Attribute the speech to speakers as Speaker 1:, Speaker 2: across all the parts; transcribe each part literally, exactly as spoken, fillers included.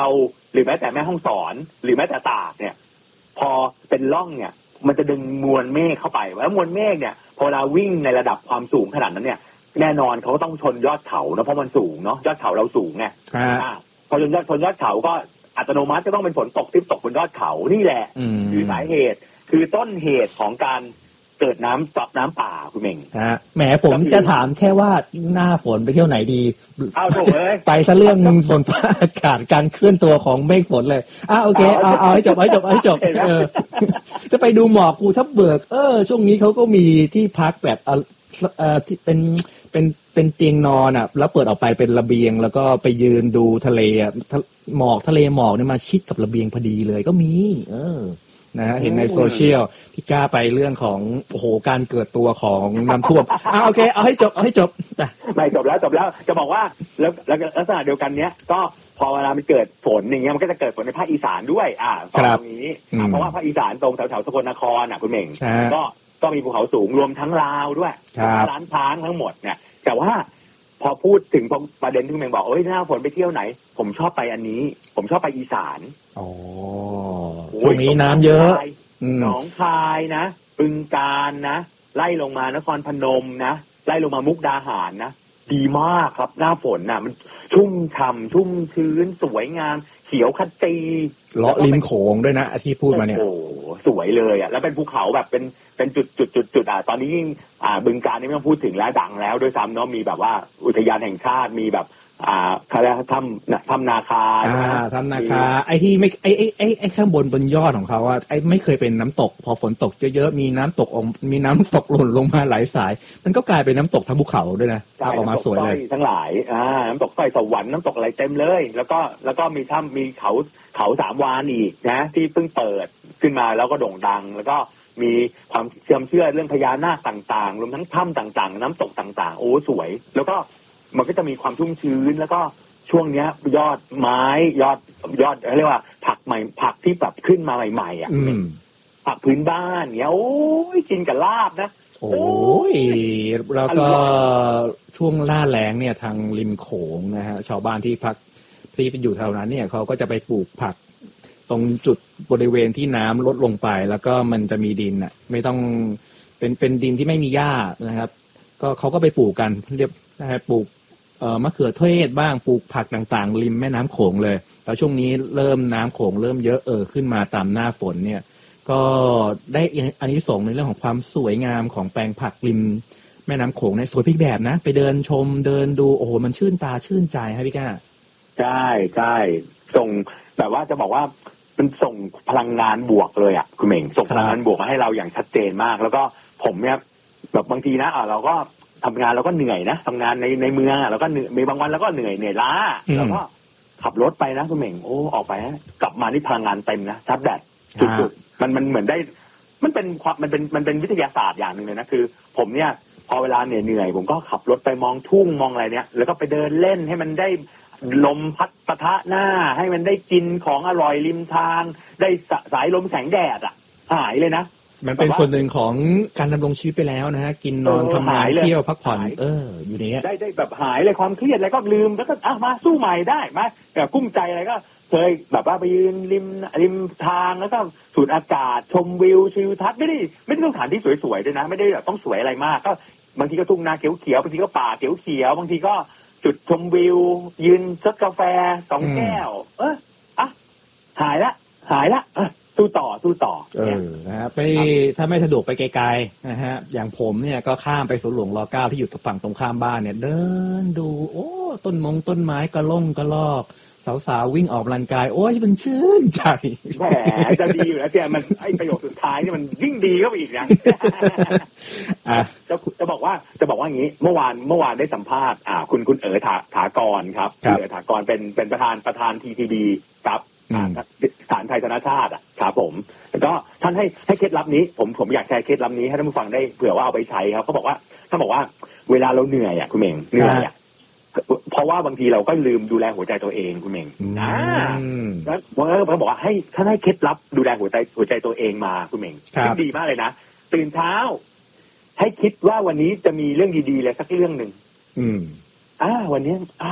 Speaker 1: หรือแม้แต่แม่ฮ่องสอนหรือแม้แต่ตากเนี่ยพอเป็นร่องเนี่ยมันจะดึงมวลเมฆเข้าไปแล้วมวลเมฆเนี่ยพอเราวิ่งในระดับความสูงขนาดนั้นเนี่ยแน่นอนเขาต้องชนยอดเขาเนาะเพราะมันสูงเนาะยอดเขาเราสูงไงพอชนยอดชนยอดเขาก็อัตโนมัติจะต้องเป็นฝนตกที่ตกบนยอดเขานี่แหละคือสาเหตุคือต้นเหตุของการเกิดน้ำซับน้ำป่าคุณเม่ง
Speaker 2: ฮะแหมผมจะถามแค่ว่าหน้าฝนไปเที่ยวไหนดี
Speaker 1: เอาถูกเลย
Speaker 2: ไปซะเรื่องฝนฟ้าอากาศการเคลื่อนตัวของเมฆฝนเลยอ่ะโอเคเอาเอาให้จบให้จบให้จบเออจะไปดูหมอกภูทับเบิกเออช่วงนี้เขาก็มีที่พักแบบเอ่อที่เป็นเป็นเป็นเตียงนอนอ่ะแล้วเปิดออกไปเป็นระเบียงแล้วก็ไปยืนดูทะเลอ่ะหมอกทะเลหมอกเนี่ยมาชิดกับระเบียงพอดีเลยก็มีเออนะฮะเห็นในโซเชียลพี่กล้าไปเรื่องของโอ้โหการเกิดตัวของน้ำท่วมอ่ะโอเคเอาให้จบเอาให้จบ
Speaker 1: ไม่จบแล้วจบแล้วจะบอกว่าแล้วลักษณะเดียวกันเนี้ยก็พอเวลามันเกิดฝนอย่างเงี้ยมันก็จะเกิดฝนในภาคอีสานด้วยอ่าตรงนี้เพราะว่าภาคอีสานตรงแถวๆสกลนครอ่ะคุณเม่งก็ก็มีภูเขาสูงรวมทั้งลาวด้วยร้านช้างทั้งหมดเนี่ยแต่ว่าพอพูดถึงประเด็นที่คุณเม่งบอกเอ้ยหน้าฝนไปเที่ยวไหนผมชอบไปอันนี้ผมชอบไปอีสาน
Speaker 2: อ๋อช่วงนี้น้ำเยอะ
Speaker 1: หนองคายนะบึงกาฬนะไล่ลงมานครพนมนะไล่ลงมามุกดาหารนะดีมากครับหน้าฝนน่ะมันชุ่มฉ่ำชุ่มชื้นสวยงามเขียวขจี
Speaker 2: เลาะริมโขงด้วยนะที่พูดมาเนี่ย
Speaker 1: โอ้สวยเลยอ่ะแล้วเป็นภูเขาแบบเป็นเป็นจุดจุดจุดจุดอ่ะตอนนี้ยิ่งอ่าบึงกาฬนี่ไม่ต้องพูดถึงแล้วดังแล้วด้วยซ้ำเนาะมีแบบว่าอุทยานแห่งชาติมีแบบอ่าเขาเรียกถ้ำถ้ำนาคา
Speaker 2: อ่าถ้ำนาคาไอ้ที่ไม่ไอ้ไอ้ไอ้ไอ้ข้างบนบนยอดของเขาอ่ะไอ้ไม่เคยเป็นน้ำตกพอฝนตกเยอะๆมีน้ำตกออกมีน้ำตกหล่นลงมาหลายสายมันก็กลายเป็นน้ำตกทั้งภูเขาด้วยนะออกมาสวยเลย
Speaker 1: ทั้งหลายอ่าน้ำตกสร้อยสวรรค์น้ำตกอะไรเต็มเลยแล้วก็แล้วก็มีถ้ำมีเขาเขาสามวานอีกนะที่เพิ่งเปิดขึ้นมาแล้วก็โด่งดังแล้วก็มีความเชื่อเชื่อเรื่องพญานาคต่างๆรวมทั้งถ้ำต่างๆน้ำตกต่างๆโอ้สวยแล้วก็มันก็จะมีความชุ่มชื้นแล้วก็ช่วงเนี้ยยอดไม้ยอดยอดเรียกว่าผักใหม่ผักที่แบบขึ้นมาใหม่ๆอ่ะผักพื้นบ้านเนี้ยโอ้ยกินกับลาบนะ
Speaker 2: โอ้ยแล้วก็ช่วงหน้าแล้งเนี่ยทางริมโขงนะฮะชาวบ้านที่พักที่ไปอยู่แถวนั้นเนี่ยเขาก็จะไปปลูกผักตรงจุดบริเวณที่น้ำลดลงไปแล้วก็มันจะมีดินอ่ะไม่ต้องเป็นเป็นดินที่ไม่มีหญ้านะครับก็เขาก็ไปปลูกกันเรียบนะฮะปลูกเอ่อมะเขือเทศบ้างปลูกผักต่างๆริมแม่น้ำโขงเลยแล้วช่วงนี้เริ่มน้ำโขงเริ่มเยอะเออขึ้นมาตามหน้าฝนเนี่ยก็ได้อานิสงส์ในเรื่องของความสวยงามของแปลงผักริมแม่น้ำโขงในสวยพิกแบบนะไปเดินชมเดินดูโอ้โหมันชื่นตาชื่นใจครับพี่ก้า
Speaker 1: ใช่ใช่ส่งแบบว่าจะบอกว่ามันส่งพลังงานบวกเลยอ่ะคุณเม่งส่งพลังงานบวกมาให้เราอย่างชัดเจนมากแล้วก็ผมเนี่ยแบบบางทีนะอ่ะเราก็ทำงานเราก็เหนื่อยนะทำงานในในเมืองอ่ะเราก็มีบางวันเราก็เหนื่อยเหนื่อยล้าแล้วก็ขับรถไปนะคุณเม่งโอ้ออกไปกลับมาที่พลังงานเต็มนะชาร์จแบตสุดๆมันมันเหมือนได้มันเป็นความมันเป็นมันเป็นวิทยาศาสตร์อย่างหนึ่งเลยนะคือผมเนี่ยพอเวลาเหนื่อยเหนื่อยผมก็ขับรถไปมองทุ่งมองอะไรเนี่ยแล้วก็ไปเดินเล่นให้มันได้ลมพัดปะทะหน้าให้มันได้กินของอร่อยริมทางได้สายลมแสงแดดอ่ะหายเลยนะ
Speaker 2: มันเป็นส่วนหนึ่งของการดำรงชีวิตไปแล้วนะฮะกินนอนทำงานเที่ยวพักผ่อนเอออยู่นี้
Speaker 1: ได้ได้แบบหายเลยความเครียดอะไรก็ลืมแล้วก็อ่ะมาสู้ใหม่ได้มาแบบกุ้มใจอะไรก็เคยแบบว่าไปยืนริมริมทางแล้วก็สูดอากาศชมวิวชิลทัศน์ไม่ได้ไม่ได้ต้องสถานที่สวยๆด้วยนะไม่ได้แบบต้องสวยอะไรมากก็บางทีก็ทุ่งนาเขียวๆบางทีก็ป่าเขียวๆบางทีก็จุดชมวิวยืนซดกาแฟสองแก้วเอออ่ะหายละหายละสู้ต่อสู้ต่อ
Speaker 2: เออนะฮะไปถ้าไม่สะดวกไปไกลๆนะฮะอย่างผมเนี่ยก็ข้ามไปสวนหลวงรอเก้าที่อยู่ฝั่งตรงข้ามบ้านเนี่ยเดินดูโอ้ต้นมงต้นไม้กระล่งกระลอกสาวๆวิ่งออกกำลังกายโอ้ยมันชื่นใจ
Speaker 1: แหมจะดีอยู่แล้วแต่มันไอ้ประโยคสุดท้ายนี่มันยิ่งดีเข้าไปอีกนะอ่ะจะจะบอกว่าจะบอกว่าอย่างนี้เมื่อวานเมื่อวานได้สัมภาษณ์อ่าคุณคุณเอ๋อถาถากรครับคุณเอ๋อถากรเป็นเป็นประธานประธาน ที ที บี ครับฐานไทยธนชาติอ่ะครับผมแล้วก็ท่านให้ให้เคล็ดลับนี้ผมผมอยากแชร์เคล็ดลับนี้ให้ท่านผู้ฟังได้เผื่อว่าเอาไปใช้ครับเขาบอกว่าท่านบอกว่าเวลาเราเหนื่อยอ่ะคุณเม่งเหนื่อยอ่ะเพราะว่าบางทีเราก็ลืมดูแลหัวใจตัวเองคุณเม่งอ่าแล้วเขาบอกว่าให้ท่านให้เคล็ดลับดูแลหัวใจหัวใจตัวเองมาคุณเม่งดีมากเลยนะตื่นเช้าให้คิดว่าวันนี้จะมีเรื่องดีๆเลยสักเรื่องหนึ่งอืมอ่าวันนี้อ่า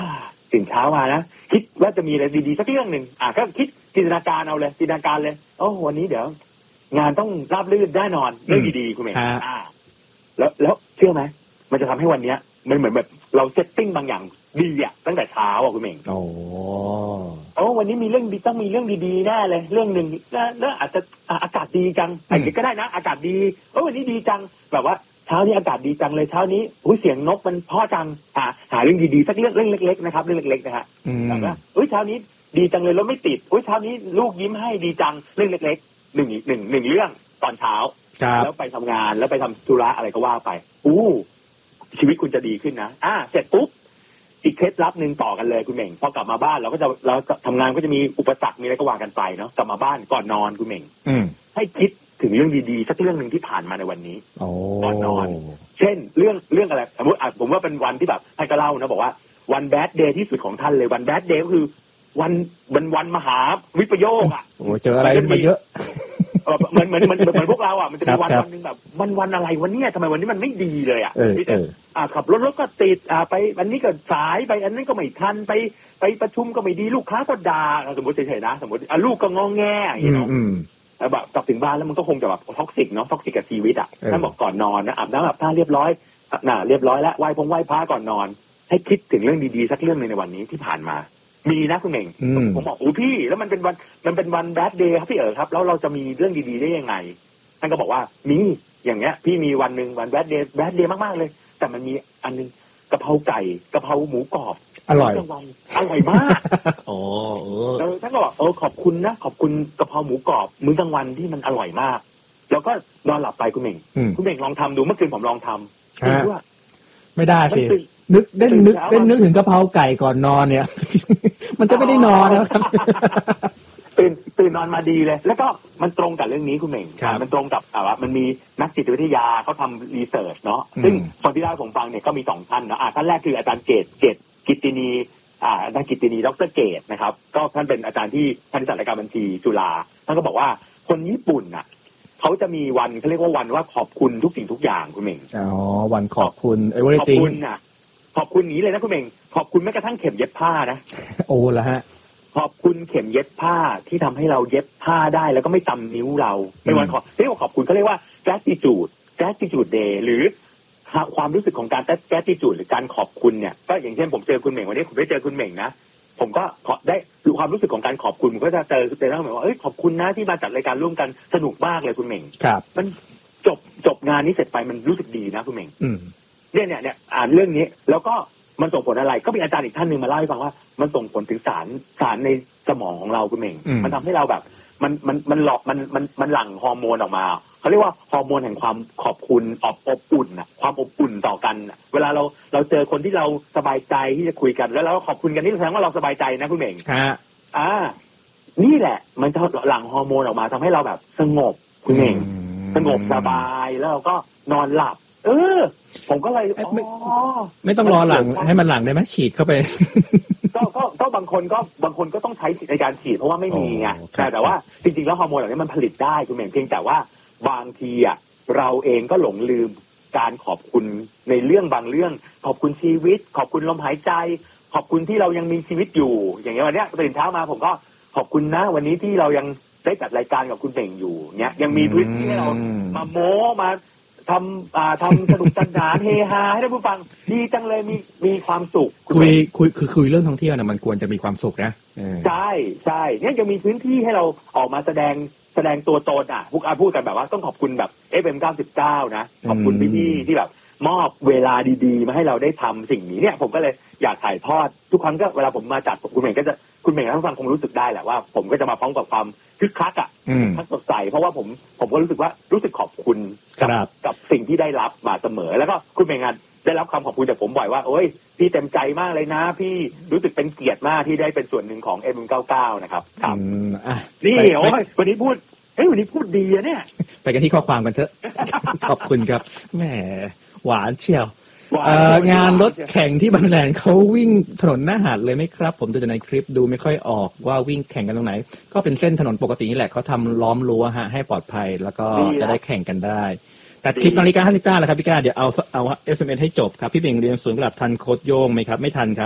Speaker 1: ตื่นเช้ามานะคิดว่าจะมีอะไรดีๆสักเรื่องหนึ่งอ่ะก็คิดจินตนาการเอาเลยจินตนาการเลยโอ้วันนี้เดี๋ยวงานต้องราบรื่นแน่นอนเรื่องดีๆคุณเมย์อ่าแล้วแล้วเชื่อไหมมันจะทำให้วันเนี้ยมันเหมือนแบบเราเซตติ้งบางอย่างดีอ่ะตั้งแต่เช้าอ่ะคุณเมย์
Speaker 2: โอ้
Speaker 1: โอ้วันนี้มีเรื่องดีต้องมีเรื่องดีๆแน่เลยเรื่องหนึ่งแล้วอาจจะอากาศดีจังอะไรก็ได้นะอากาศดีโอ้วันนี้ดีจังแบบว่าเช้านี้อากาศดีจังเลยเช้านี้อุ้ยเสียงนกมันเพราะจังหาหาเรื่องดีๆสักเรื่องเรื่องเล็กๆนะครับเรื่องเล็กๆนะฮะแบบว่าอุ้ยเช้านี้ดีจังเลยรถไม่ติดอุ้ยเช้านี้ลูกยิ้มให้ดีจังเรื่องเล็กๆหนึ่งหนึ่งหนึ่งเรื่องตอนเช้าแล้วไปทำงานแล้วไปทำธุระอะไรก็ว่าไปอู้ชีวิตคุณจะดีขึ้นนะอ่าเสร็จปุ๊บอีกเคล็ดลับหนึ่งต่อกันเลยคุณเหม่งพอกลับมาบ้านเราก็จะเราทำงานก็จะมีอุปสรรคมีอะไรก็ว่ากันไปเนาะกลับมาบ้านก่อนนอนคุณเหม่งให้คิดถึงเรื่องดีๆสักเรื่องหนึ่งที่ผ่านมาในวันนี้ก่อนนอนเช่นเรื่องเรื่องอะไรสมมติผมว่าเป็นวันที่แบบท่านก็เล่านะบอกว่าวันแบดเดย์ที่สุดของท่านเลยวันแบดเดย์ก็คือวันวันวันมหาวิปโยคอ่ะ
Speaker 2: โอ้เจออะไรมาเยอะ
Speaker 1: เหมือนเหมือนเหมือนเหมือนพวกเราอ่ะมันจะมีวันวันนึงแบบวันวันอะไรวันนี้ทำไมวันนี้มันไม่ดีเลยอ่ะที่จะอ่าขับรถรถก็ติดอ่าไปอันนี้ก็สายไปอันนั้นก็ไม่ทันไปไปประชุมก็ไม่ดีลูกค้าก็ด่าสมมติเฉยๆนะสมมติอ่าลูกก็งอแงอย่างเงี้ยแบบกลับถึงบ้านแล้วมันก็คงจะแบบท็อกซิกเนาะท็อกซิกกับชีวิตอ่ะท่านบอกก่อนนอนนะอาบน้ำอาบท่าเรียบร้อยน่ะเรียบร้อยแล้วไหว้พงไหว้พระก่อนนอนให้คิดถึงเรื่องดีๆสักเรื่องนึงในวันนี้ที่ผ่านมามีนะคุณเองผมบอกโอ้พี่แล้วมันเป็นวันมันเป็นวันแบดเดย์ครับพี่เอ๋ครับแล้วเราจะมีเรื่องดีๆได้ยังไงท่านก็บอกว่ามีอย่างเงี้ยพี่มีวันหนึ่งวันแบดเดย์แบดเดย์มากๆเลยแต่มันมีอันนึงกะเพราไก่กะเพราหมูกรอบ
Speaker 2: อร่อย
Speaker 1: อร่อยมาก
Speaker 2: อ๋อ
Speaker 1: แล้วท่านก็บอกเออขอบคุณนะขอบคุณกะเพราหมูกรอบมื้อกลางวันที่มันอร่อยมากแล้วก็นอนหลับไปคุณเองคุณเองลองทำดูเมื่อคืนผมลองทำคิดว่า
Speaker 2: ไม่ได้สินึกเล่นนึกเล่นนึกถึงกะเพราไก่ก่อนนอนเนี่ยมันจะไม่ได้นอนนะครับ
Speaker 1: ตื่นตื่นนอนมาดีเลยแล้วก็มันตรงกับเรื่องนี้คุณเหม่งมันตรงกับอ่ามันมีนักจิตวิทยาเขาทำรีเสิร์ชเนาะซึ่งคนที่ได้ผมฟังเนี่ยก็มีสองท่านนะอ่าท่านแรกคืออาจารย์เกตเกตกิตตินีอ่าอาจารย์กิตตินีดรเกตนะครับก็ท่านเป็นอาจารย์ที่คณิตศาสตร์และการบัญชีจุฬาท่านก็บอกว่าคนญี่ปุ่นน่ะเขาจะมีวันเขาเรียกว่าวันว่าขอบคุณทุกสิ่งทุกอย่างคุณเหม่ง
Speaker 2: อ๋อวันขอบคุณเอเวอร์
Speaker 1: ขอบคุณน่ะขอบคุณนี้เลยนะคุณเมงขอบคุณแม้กระทั่งเข็มเย็บผ้านะ
Speaker 2: โอ้ละฮะ
Speaker 1: ขอบคุณเข็มเย็บผ้าที่ทำให้เราเย็บผ้าได้แล้วก็ไม่ตำนิ้วเราในวันขอเรียกว่าขอบคุณเขาเรียกว่า gratitude gratitude day หรือความรู้สึกของการ gratitude หรือการขอบคุณเนี่ยก็อย่างเช่นผมเจอคุณเมงวันนี้ผมได้เจอคุณเมงนะผมก็ได้ดูความรู้สึกของการขอบคุณผมก็จะเจอเจอแล้วเหมือนว่าเอ้ยขอบคุณนะที่มาจัดรายการร่วมกันสนุกมากเลยคุณเมง
Speaker 2: ครับ
Speaker 1: มันจบจบงานนี้เสร็จไปมันรู้สึกดีนะคุณเมงเนี่ยเนี่ยเนี่ยอ่านเรื่องนี้แล้วก็มันส่งผลอะไรก็มีอาจารย์อีกท่านหนึ่งมาเล่าให้ฟังว่ามันส่งผลถึงสารสารในสมองของเราคุณเองมันทำให้เราแบบมันมันมันหลอกมันมันมันหลั่งฮอร์โมนออกมาเขาเรียกว่าฮอร์โมนแห่งความขอบคุณอบอบอุ่นอ่ะความอบอุ่นต่อกันเวลาเราเราเจอคนที่เราสบายใจที่จะคุยกันแล้วเราขอบคุณกันนี่แสดงว่าเราสบายใจนะคุณเอง
Speaker 2: ฮะ
Speaker 1: อ่านี่แหละมันจะหลั่งฮอร์โมนออกมาทำให้เราแบบสงบคุณเองสงบสบายแล้วเราก็นอนหลับเออผมก็เลยอ๋อ
Speaker 2: ไม่ต้องรอหลังให้มันหลังได้ไหมฉีดเข้าไป
Speaker 1: ก็ก็ก็บางคนก็บางคนก็ต้องใช้ในการฉีดเพราะว่าไม่มีไงแต่แต่ว่าจริงๆแล้วฮอร์โมนเหล่านี้มันผลิตได้คุณเหม่งเพียงแต่ว่าบางทีอ่ะเราเองก็หลงลืมการขอบคุณในเรื่องบางเรื่องขอบคุณชีวิตขอบคุณลมหายใจขอบคุณที่เรายังมีชีวิตอยู่อย่างเงี้ยวันเนี้ยตื่นเช้ามาผมก็ขอบคุณนะวันนี้ที่เรายังได้จัดรายการกับคุณเหม่งอยู่เนี้ยยังมีพื้นที่ให้เรามาโม้มาทำอ่าทำสนุกสนานเฮฮาให้ท่านผู้ฟังดีจังเลยมีมีความสุข
Speaker 2: คุยคุยคือคุยเรื่องท่องเที่ยวนะมันควรจะมีความสุขนะ
Speaker 1: ใช่ใช่เนี่ยยังมีพื้นที่ให้เราออกมาแสดงแสดงตัวตนอ่ะพวกอาพูดกันแบบว่าต้องขอบคุณแบบ เอฟ เอ็ม เก้าสิบเก้านะขอบคุณพี่ๆที่แบบมอบเวลาดีๆมาให้เราได้ทำสิ่งนี้เนี่ยผมก็เลยอยากถ่ายทอดทุกครั้งก็เวลาผมมาจัดคุณเหม่งก็จะคุณเหม่งท่านผู้ฟังคงรู้สึกได้แหละว่าผมก็จะมาพร้อมกับความคึกคักอ่ะทักสดใสเพราะว่าผมผมก็รู้สึกว่ารู้สึกขอบคุณกับกับสิ่งที่ได้รับมาเสมอแล้วก็คุณเหม่งอ่ะได้รับคำขอบคุณจากผมบ่อยว่าโอ้ยพี่เต็มใจมากเลยนะพี่รู้สึกเป็นเกียรติมากที่ได้เป็นส่วนหนึ่งของ เอ็ม เอ็ม เก้าสิบเก้านะครับครับนี่โอ้ยวันนี้พูดเฮ้ยวันนี้พูดดีอะเนี่ย
Speaker 2: ไปกันที่ข้อความกันเถอะขอบคุณครับแหมหวานเชียวงานรถแข่งที่บางแสนเขาวิ่งถนนหน้าหาดเลยไหมครับผมดูในคลิปดูไม่ค่อยออกว่าวิ่งแข่งกันตรงไหนก็เป็นเส้นถนนปกตินี่แหละเขาทำล้อมรั้วฮะให้ปลอดภัยแล้วก็จะได้แข่งกันได้แต่คลิปนาฬิกาห้าสิบเก้าแล้วครับพี่ก้าเดี๋ยวเอาเอา เอส เอ็ม เอส ให้จบครับพี่เบ่งเรียนสวนกลับทันโค้ดโย่งไหมครับไม่ทันครับ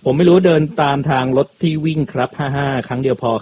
Speaker 2: ผมไม่รู้เดินตามทางรถที่วิ่งครับห้าห้าครั้งเดียวพอ